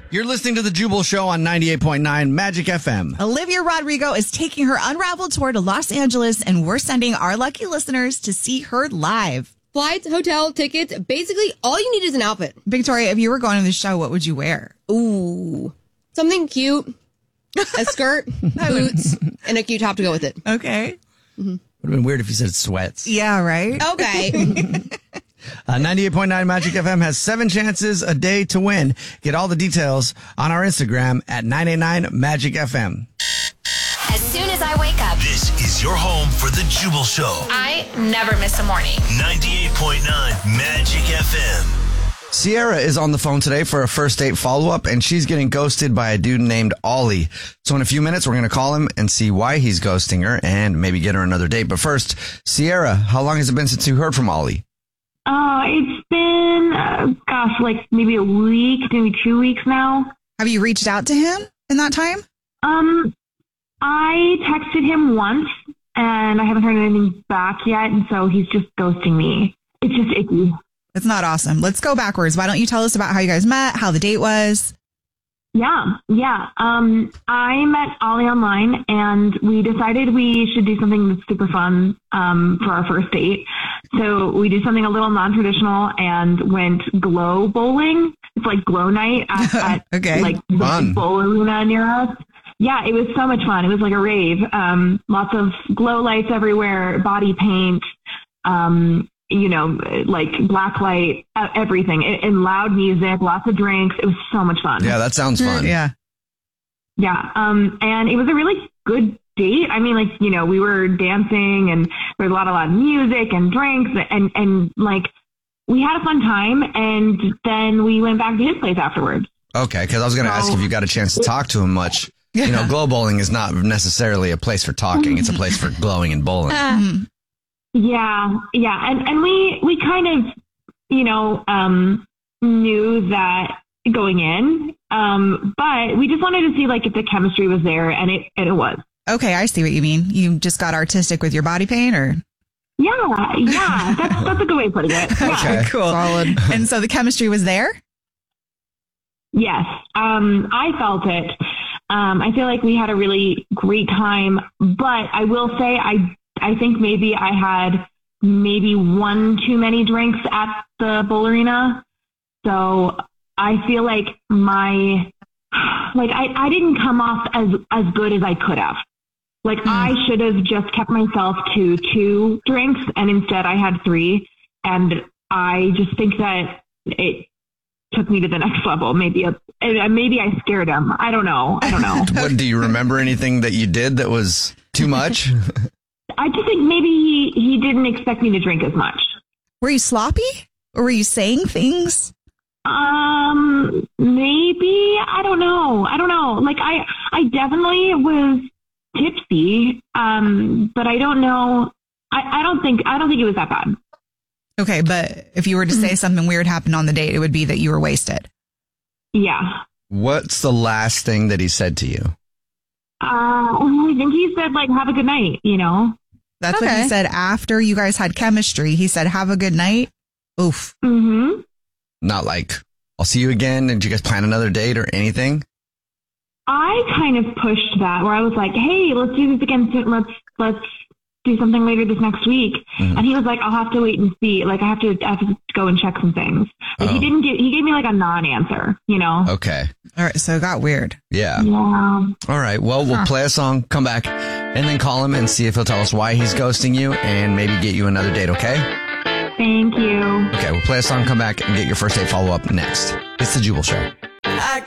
You're listening to The Jubal Show on 98.9 Magic FM. Olivia Rodrigo is taking her Unraveled tour to Los Angeles, and we're sending our lucky listeners to see her live. Flights, hotel, tickets, basically all you need is an outfit. Victoria, if you were going to the show, what would you wear? Ooh, something cute, a skirt, boots, and a cute top to go with it. Okay. Mm-hmm. Would have been weird if you said sweats. Yeah, right? Okay. 98.9 Magic FM has 7 chances a day to win. Get all the details on our Instagram at 989 Magic FM. As soon as I wake up, this is your home for The Jubal Show. I never miss a morning. 98.9 Magic FM. Sierra is on the phone today for a first date follow-up, and she's getting ghosted by a dude named Ollie. So in a few minutes, we're going to call him and see why he's ghosting her and maybe get her another date. But first, Sierra, how long has it been since you heard from Ollie? It's been, like maybe a week, maybe 2 weeks now. Have you reached out to him in that time? I texted him once, and I haven't heard anything back yet, and so he's just ghosting me. It's just icky. It's not awesome. Let's go backwards. Why don't you tell us about how you guys met, how the date was? Yeah. I met Ollie online, and we decided we should do something that's super fun for our first date. So we did something a little non-traditional and went glow bowling. It's like glow night at okay. like the bowl arena near us. Yeah, it was so much fun. It was like a rave. Lots of glow lights everywhere, body paint, like black light, everything, and loud music, lots of drinks. It was so much fun. Yeah, that sounds fun. Yeah. Yeah. And it was a really good date. I mean, we were dancing, and there was a lot of music and drinks, and we had a fun time, and then we went back to his place afterwards. Okay, because I was going to ask if you got a chance to talk to him much. Yeah. Glow bowling is not necessarily a place for talking. It's a place for glowing and bowling. Yeah. And we kind of, knew that going in, but we just wanted to see if the chemistry was there, and it was. Okay, I see what you mean. You just got artistic with your body paint, or? Yeah, that's a good way of putting it. Yeah. Okay, cool. Solid. And so the chemistry was there? Yes, I felt it. I feel like we had a really great time, but I will say I think maybe I had one too many drinks at the bowl arena. So I feel like I didn't come off as good as I could have. I should have just kept myself to 2 drinks, and instead I had 3. And I just think that it took me to the next level. Maybe I scared him. I don't know. What, do you remember anything that you did that was too much? I just think maybe he didn't expect me to drink as much. Were you sloppy? Or were you saying things? Maybe. I don't know. I definitely was tipsy. But I don't know. I don't think it was that bad. Okay, but if you were to say something weird happened on the date, it would be that you were wasted. Yeah. What's the last thing that he said to you? I think he said, have a good night, That's what he said after you guys had chemistry. He said, have a good night. Oof. Mm-hmm. Not I'll see you again. Did you guys plan another date or anything? I kind of pushed that, where I was like, hey, let's do this again soon. Let's do something later this next week. Mm-hmm. And he was like, I'll have to wait and see. I have to go and check some things. He gave me a non-answer, Okay. All right. So it got weird. Yeah. Yeah. All right. Well, we'll play a song, come back, and then call him and see if he'll tell us why he's ghosting you and maybe get you another date. Okay. Thank you. Okay. We'll play a song, come back, and get your first date follow up next. It's The Jubal Show. I